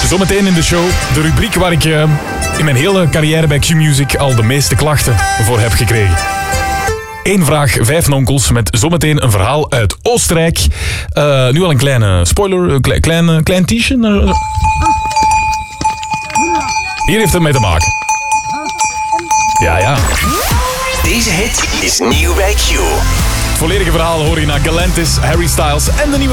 Zometeen in de show de rubriek waar ik in mijn hele carrière bij Q-Music al de meeste klachten voor heb gekregen. 1 vraag, 5 nonkels met zometeen een verhaal uit Oostenrijk. Nu al een kleine spoiler, een klein teasje. Hier heeft het mee te maken. Ja. Deze hit is nieuw bij Q. Het volledige verhaal hoor je naar Galantis, Harry Styles en de nieuwe